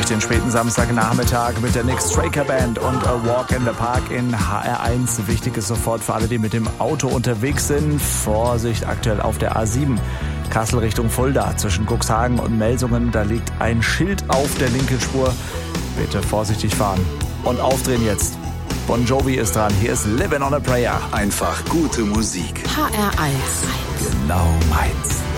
den späten Samstagnachmittag mit der Nick Straker Band und A Walk in the Park in HR1. Wichtig ist sofort für alle, die mit dem Auto unterwegs sind. Vorsicht aktuell auf der A7. Kassel Richtung Fulda zwischen Cuxhagen und Melsungen. Da liegt ein Schild auf der linken Spur. Bitte vorsichtig fahren. Und aufdrehen jetzt. Bon Jovi ist dran. Hier ist Living on a Prayer. Einfach gute Musik. HR1. Genau meins.